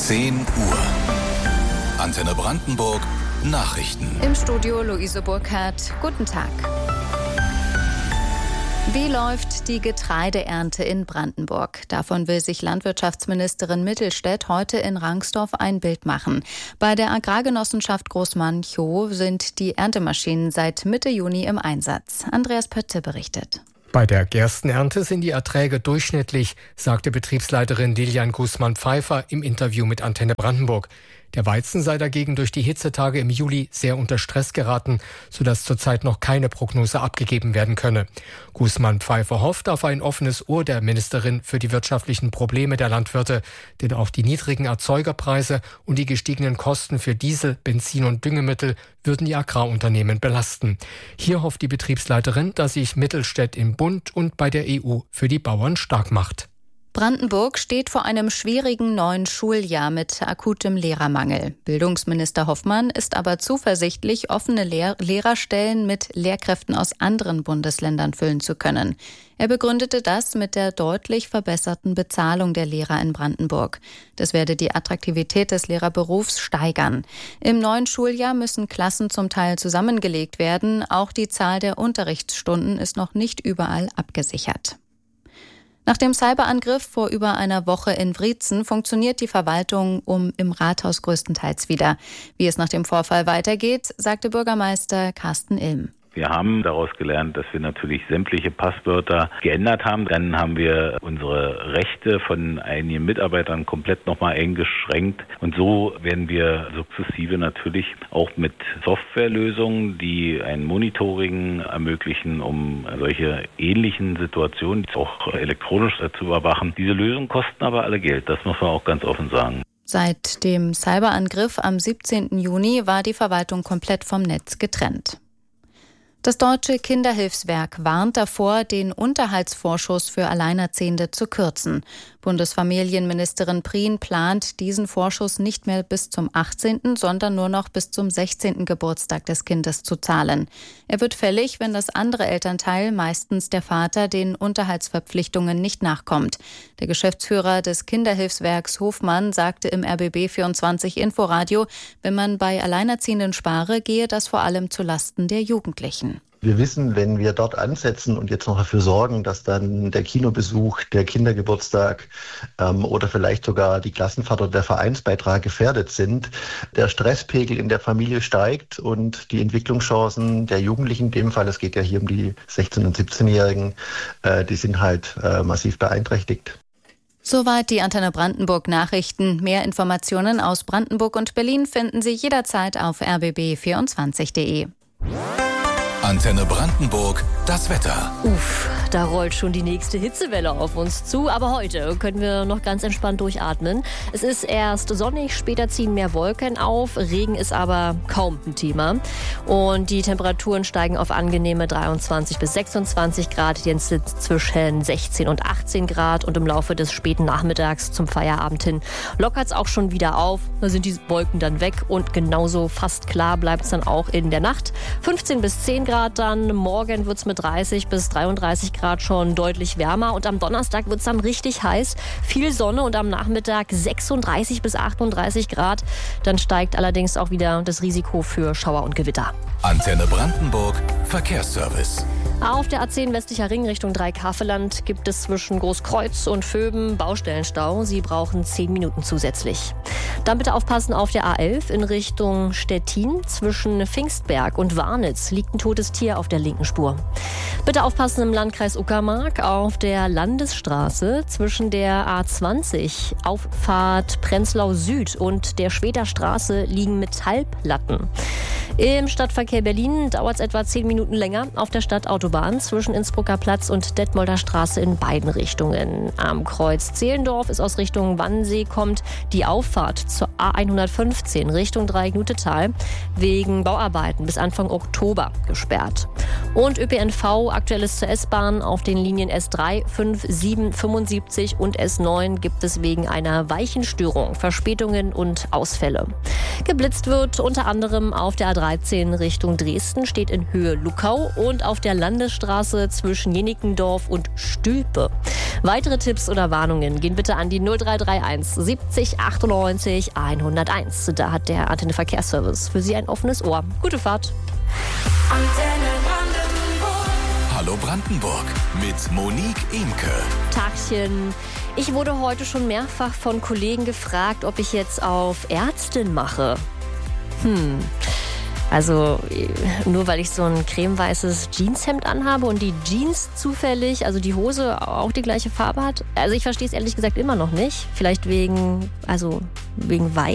10 Uhr. Antenne Brandenburg Nachrichten. Im Studio Luise Burkhardt. Guten Tag. Wie läuft die Getreideernte in Brandenburg? Davon will sich Landwirtschaftsministerin Mittelstädt heute in Rangsdorf ein Bild machen. Bei der Agrargenossenschaft Großmanchow sind die Erntemaschinen seit Mitte Juni im Einsatz. Andreas Pötte berichtet. Bei der Gerstenernte sind die Erträge durchschnittlich, sagte Betriebsleiterin Lilian Guzman-Pfeiffer im Interview mit Antenne Brandenburg. Der Weizen sei dagegen durch die Hitzetage im Juli sehr unter Stress geraten, sodass zurzeit noch keine Prognose abgegeben werden könne. Guzman-Pfeiffer hofft auf ein offenes Ohr der Ministerin für die wirtschaftlichen Probleme der Landwirte, denn auch die niedrigen Erzeugerpreise und die gestiegenen Kosten für Diesel, Benzin und Düngemittel würden die Agrarunternehmen belasten. Hier hofft die Betriebsleiterin, dass sich Mittelstädt im Bund und bei der EU für die Bauern stark macht. Brandenburg steht vor einem schwierigen neuen Schuljahr mit akutem Lehrermangel. Bildungsminister Hoffmann ist aber zuversichtlich, offene Lehrerstellen mit Lehrkräften aus anderen Bundesländern füllen zu können. Er begründete das mit der deutlich verbesserten Bezahlung der Lehrer in Brandenburg. Das werde die Attraktivität des Lehrerberufs steigern. Im neuen Schuljahr müssen Klassen zum Teil zusammengelegt werden. Auch die Zahl der Unterrichtsstunden ist noch nicht überall abgesichert. Nach dem Cyberangriff vor über einer Woche in Wriezen funktioniert die Verwaltung im Rathaus größtenteils wieder. Wie es nach dem Vorfall weitergeht, sagte Bürgermeister Carsten Ilm. Wir haben daraus gelernt, dass wir natürlich sämtliche Passwörter geändert haben. Dann haben wir unsere Rechte von einigen Mitarbeitern komplett nochmal eingeschränkt. Und so werden wir sukzessive natürlich auch mit Softwarelösungen, die ein Monitoring ermöglichen, um solche ähnlichen Situationen auch elektronisch zu überwachen. Diese Lösungen kosten aber alle Geld, das muss man auch ganz offen sagen. Seit dem Cyberangriff am 17. Juni war die Verwaltung komplett vom Netz getrennt. Das Deutsche Kinderhilfswerk warnt davor, den Unterhaltsvorschuss für Alleinerziehende zu kürzen. Bundesfamilienministerin Prien plant, diesen Vorschuss nicht mehr bis zum 18., sondern nur noch bis zum 16. Geburtstag des Kindes zu zahlen. Er wird fällig, wenn das andere Elternteil, meistens der Vater, den Unterhaltsverpflichtungen nicht nachkommt. Der Geschäftsführer des Kinderhilfswerks Hofmann sagte im RBB24 Inforadio, wenn man bei Alleinerziehenden spare, gehe das vor allem zu Lasten der Jugendlichen. Wir wissen, wenn wir dort ansetzen und jetzt noch dafür sorgen, dass dann der Kinobesuch, der Kindergeburtstag oder vielleicht sogar die Klassenfahrt oder der Vereinsbeitrag gefährdet sind, der Stresspegel in der Familie steigt und die Entwicklungschancen der Jugendlichen, in dem Fall, es geht ja hier um die 16- und 17-Jährigen, die sind halt massiv beeinträchtigt. Soweit die Antenne Brandenburg Nachrichten. Mehr Informationen aus Brandenburg und Berlin finden Sie jederzeit auf rbb24.de. Antenne Brandenburg, das Wetter. Da rollt schon die nächste Hitzewelle auf uns zu. Aber heute können wir noch ganz entspannt durchatmen. Es ist erst sonnig, später ziehen mehr Wolken auf. Regen ist aber kaum ein Thema. Und die Temperaturen steigen auf angenehme 23 bis 26 Grad. Jetzt sind zwischen 16 und 18 Grad. Und im Laufe des späten Nachmittags zum Feierabend hin lockert es auch schon wieder auf. Da sind die Wolken dann weg. Und genauso fast klar bleibt es dann auch in der Nacht. 15 bis 10 Grad dann. Morgen wird es mit 30 bis 33 Grad schon deutlich wärmer. Und am Donnerstag wird es dann richtig heiß. Viel Sonne und am Nachmittag 36 bis 38 Grad. Dann steigt allerdings auch wieder das Risiko für Schauer und Gewitter. Antenne Brandenburg, Verkehrsservice. Auf der A10 westlicher Ring Richtung Dreieck-Havelland gibt es zwischen Großkreuz und Vöben Baustellenstau. Sie brauchen 10 Minuten zusätzlich. Dann bitte aufpassen auf der A11 in Richtung Stettin. Zwischen Pfingstberg und Warnitz liegt ein totes Tier auf der linken Spur. Bitte aufpassen im Landkreis Uckermark auf der Landesstraße zwischen der A20 Auffahrt Prenzlau Süd und der Schweder Straße liegen Metallplatten. Im Stadtverkehr Berlin dauert es etwa 10 Minuten länger auf der Stadtautobahn zwischen Innsbrucker Platz und Detmolder Straße in beiden Richtungen. Am Kreuz Zehlendorf ist aus Richtung Wannsee kommt die Auffahrt zur A115 Richtung Dreieck-Nutetal wegen Bauarbeiten bis Anfang Oktober gesperrt. Und ÖPNV, aktuelles zur S-Bahn auf den Linien S3, 5, 7, 75 und S9 gibt es wegen einer Weichenstörung Verspätungen und Ausfälle. Geblitzt wird unter anderem auf der A3 A13 Richtung Dresden steht in Höhe Luckau und auf der Landesstraße zwischen Jenickendorf und Stülpe. Weitere Tipps oder Warnungen gehen bitte an die 0331 70 98 101. Da hat der Antenne Verkehrsservice für Sie ein offenes Ohr. Gute Fahrt. Antenne Brandenburg. Hallo Brandenburg mit Monique Imke. Tagchen. Ich wurde heute schon mehrfach von Kollegen gefragt, ob ich jetzt auf Ärztin mache. Also nur weil ich so ein cremeweißes Jeanshemd anhabe und die Jeans zufällig, also die Hose auch die gleiche Farbe hat. Also ich verstehe es ehrlich gesagt immer noch nicht. Vielleicht wegen weiß.